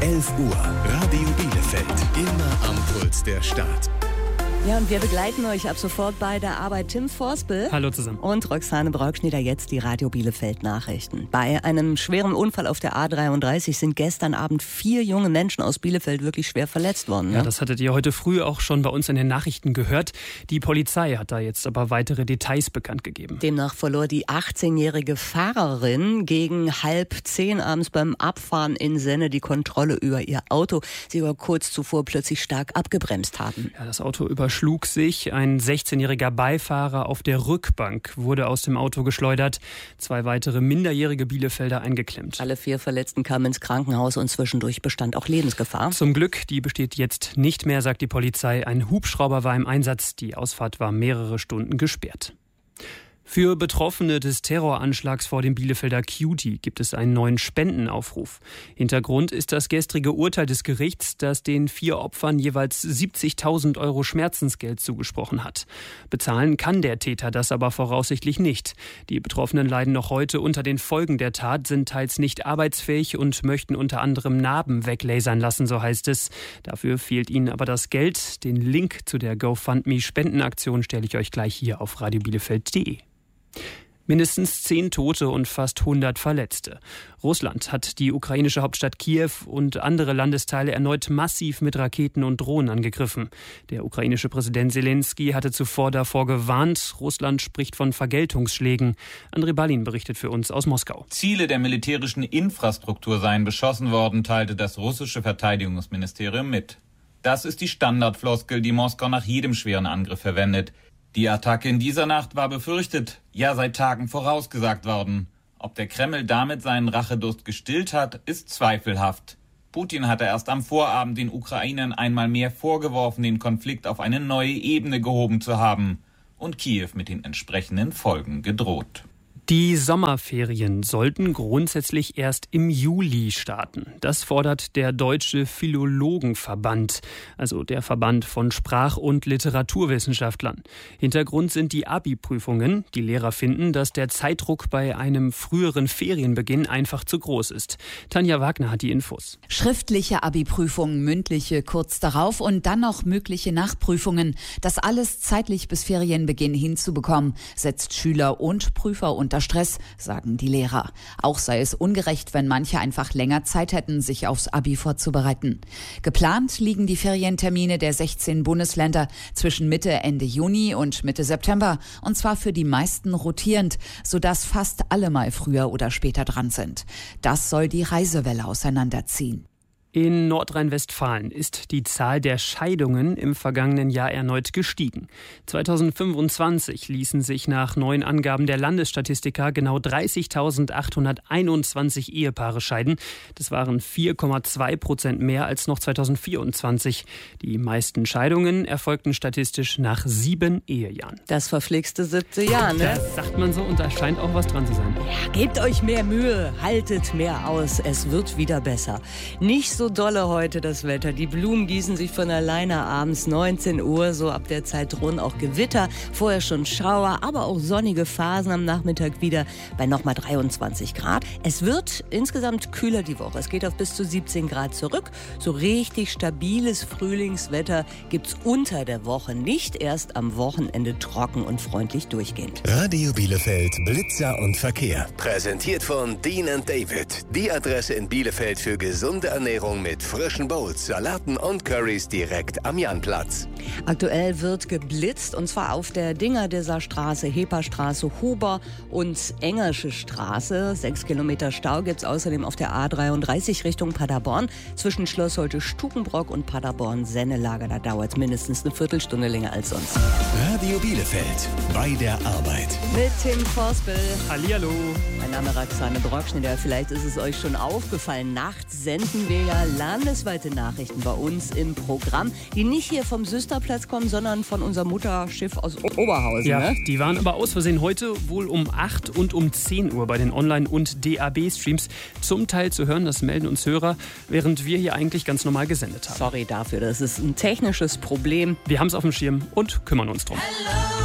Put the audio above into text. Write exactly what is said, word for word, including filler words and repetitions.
elf Uhr, Radio Bielefeld. Immer am Puls der Stadt. Ja, und wir begleiten euch ab sofort bei der Arbeit. Tim Forspel. Hallo zusammen. Und Roxane Brockschneider, jetzt die Radio Bielefeld Nachrichten. Bei einem schweren Unfall auf der A dreiunddreißig sind gestern Abend vier junge Menschen aus Bielefeld wirklich schwer verletzt worden. Ne? Ja, das hattet ihr heute früh auch schon bei uns in den Nachrichten gehört. Die Polizei hat da jetzt aber weitere Details bekannt gegeben. Demnach verlor die achtzehnjährige Fahrerin gegen halb zehn abends beim Abfahren in Senne die Kontrolle über ihr Auto. Sie war kurz zuvor plötzlich stark abgebremst haben. Ja, das Auto überschlug sich. Ein sechzehnjähriger Beifahrer auf der Rückbank wurde aus dem Auto geschleudert. Zwei weitere minderjährige Bielefelder eingeklemmt. Alle vier Verletzten kamen ins Krankenhaus und zwischendurch bestand auch Lebensgefahr. Zum Glück, die besteht jetzt nicht mehr, sagt die Polizei. Ein Hubschrauber war im Einsatz. Die Ausfahrt war mehrere Stunden gesperrt. Für Betroffene des Terroranschlags vor dem Bielefelder Cutie gibt es einen neuen Spendenaufruf. Hintergrund ist das gestrige Urteil des Gerichts, das den vier Opfern jeweils siebzigtausend Euro Schmerzensgeld zugesprochen hat. Bezahlen kann der Täter das aber voraussichtlich nicht. Die Betroffenen leiden noch heute unter den Folgen der Tat, sind teils nicht arbeitsfähig und möchten unter anderem Narben weglasern lassen, so heißt es. Dafür fehlt ihnen aber das Geld. Den Link zu der GoFundMe-Spendenaktion stelle ich euch gleich hier auf radio bielefeld punkt de. Mindestens zehn Tote und fast hundert Verletzte. Russland hat die ukrainische Hauptstadt Kiew und andere Landesteile erneut massiv mit Raketen und Drohnen angegriffen. Der ukrainische Präsident Zelensky hatte zuvor davor gewarnt. Russland spricht von Vergeltungsschlägen. Andrei Balin berichtet für uns aus Moskau. Ziele der militärischen Infrastruktur seien beschossen worden, teilte das russische Verteidigungsministerium mit. Das ist die Standardfloskel, die Moskau nach jedem schweren Angriff verwendet. Die Attacke in dieser Nacht war befürchtet, ja seit Tagen vorausgesagt worden. Ob der Kreml damit seinen Rachedurst gestillt hat, ist zweifelhaft. Putin hatte erst am Vorabend den Ukrainern einmal mehr vorgeworfen, den Konflikt auf eine neue Ebene gehoben zu haben und Kiew mit den entsprechenden Folgen gedroht. Die Sommerferien sollten grundsätzlich erst im Juli starten. Das fordert der Deutsche Philologenverband, also der Verband von Sprach- und Literaturwissenschaftlern. Hintergrund sind die Abi-Prüfungen. Die Lehrer finden, dass der Zeitdruck bei einem früheren Ferienbeginn einfach zu groß ist. Tanja Wagner hat die Infos. Schriftliche Abi-Prüfungen, mündliche kurz darauf und dann noch mögliche Nachprüfungen. Das alles zeitlich bis Ferienbeginn hinzubekommen, setzt Schüler und Prüfer unter Stress, sagen die Lehrer. Auch sei es ungerecht, wenn manche einfach länger Zeit hätten, sich aufs Abi vorzubereiten. Geplant liegen die Ferientermine der sechzehn Bundesländer zwischen Mitte, Ende Juni und Mitte September. Und zwar für die meisten rotierend, sodass fast alle mal früher oder später dran sind. Das soll die Reisewelle auseinanderziehen. In Nordrhein-Westfalen ist die Zahl der Scheidungen im vergangenen Jahr erneut gestiegen. zweitausendfünfundzwanzig ließen sich nach neuen Angaben der Landesstatistiker genau dreißigtausendachthunderteinundzwanzig Ehepaare scheiden. Das waren vier Komma zwei Prozent mehr als noch zweitausendvierundzwanzig. Die meisten Scheidungen erfolgten statistisch nach sieben Ehejahren. Das verflixte siebte Jahr, ne? Das sagt man so und da scheint auch was dran zu sein. Ja, gebt euch mehr Mühe, haltet mehr aus, es wird wieder besser. Nicht so dolle heute das Wetter. Die Blumen gießen sich von alleine abends neunzehn Uhr, so ab der Zeit drohen auch Gewitter, vorher schon Schauer, aber auch sonnige Phasen am Nachmittag wieder bei nochmal dreiundzwanzig Grad. Es wird insgesamt kühler die Woche. Es geht auf bis zu siebzehn Grad zurück. So richtig stabiles Frühlingswetter gibt's unter der Woche, nicht erst am Wochenende trocken und freundlich durchgehend. Radio Bielefeld, Blitzer und Verkehr. Präsentiert von Dean and David. Die Adresse in Bielefeld für gesunde Ernährung mit frischen Bowls, Salaten und Currys direkt am Janplatz. Aktuell wird geblitzt und zwar auf der Dingerdeser Straße, Heperstraße, Huber und Engersche Straße. Sechs Kilometer Stau gibt es außerdem auf der A dreiunddreißig Richtung Paderborn. Zwischen Schloss Holte-Stukenbrock und Paderborn-Sennelager. Da dauert es mindestens eine Viertelstunde länger als sonst. Radio Bielefeld, bei der Arbeit. Mit Tim Forspel. Hallihallo. Mein Name ist Roxane Brockschneider. Vielleicht ist es euch schon aufgefallen. Nachts senden wir ja landesweite Nachrichten bei uns im Programm, die nicht hier vom Süsterplatz kommen, sondern von unserem Mutterschiff aus o- Oberhausen. Ja, ne? Die waren aber aus Versehen heute wohl um acht und um zehn Uhr bei den Online- und D A B-Streams zum Teil zu hören. Das melden uns Hörer, während wir hier eigentlich ganz normal gesendet haben. Sorry dafür, das ist ein technisches Problem. Wir haben es auf dem Schirm und kümmern uns drum. Hello.